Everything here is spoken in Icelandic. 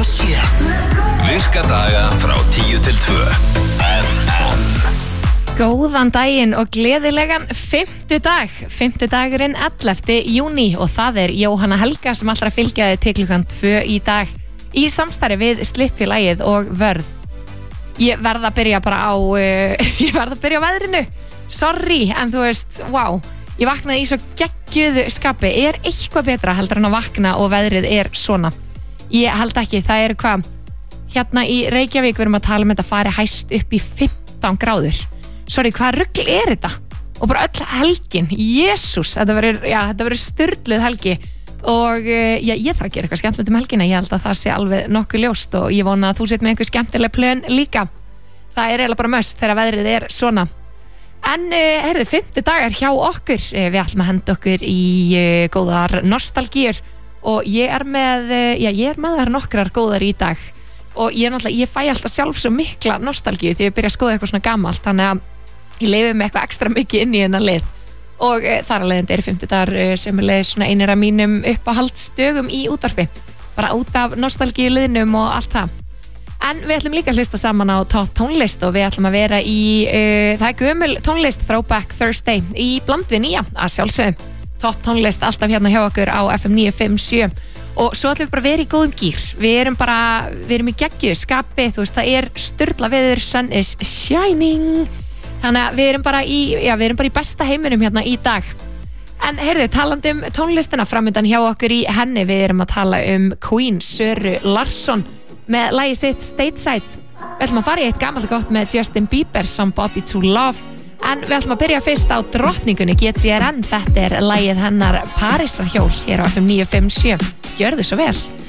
klukkan 7. Virka daga frá 10 til 2. FM. Góðan daginn og gleðilegan fimmtudagurinn 11. júní og það er Jóhanna Helga sem allra fylgjaði til klukkan 2 í dag í samstarfi við Slippfélagið og Vörð. Ég verð að byrja bara á veðrinu. Sorry, en þú veist, wow. Ég vaknaði í svo geggjuðu skapi. Er eitthvað betra heldur en að vakna og veðrið er svona? Ég held ekki, það er hvað? Hérna í Reykjavík við erum að tala þetta fari hæst upp í 15 gráður. Sorry, hvað rugl er þetta? Og bara öll helgin, Jesús, þetta verður sturluð helgi og ég þarf að gera eitthvað skemmtilegt helgina, ég held að það sé alveg nokkuð ljóst og ég vona að þú sett með einhver skemmtileg plön líka. Það er eiginlega bara must þegar veðrið er svona. En, 50 dagar hjá okkur, við ætlum að henda okkur í góðar nostalgíur og ég er með þær nokkrar góðar í dag og ég fæ alltaf sjálf svo mikla nostalgíu því ég byrja að skoða eitthvað svona gamalt, þannig að ég leifi með eitthvað ekstra mikið inn í hennar lið og þar að leiðandi eru 50 dagar sem er leið svona einir af mínum uppáhaldsdögum í útvarpi, bara út af nostalgíu liðnum og allt það. En við ætlum líka að hlusta saman á topp tónlist og við ætlum að vera í, það er gömul tónlist Throwback Thursday í bland við nýja, að sjálfsögum. Topp tónlist alltaf hérna hjá okkur á FM 957 og svo ætlum við bara að vera í góðum gýr. Við erum í geggju skapi, þú veist, það er sturla veður, sun is shining. Þannig að við erum bara í besta heiminum hérna í dag. En heyrðu, talandi tónlistina framöndan hjá okkur í henni, við erum að tala Queen, Söru Larsson með lagið sitt Stateside. Við ætlum að fara í eitt gamalt gott með Justin Bieber, Somebody to Love. En við ætlum að byrja fyrst á drottningunni GTRN. Þetta er lagið hennar Parísarhjól hér á FM 957. Gjörðu svo vel.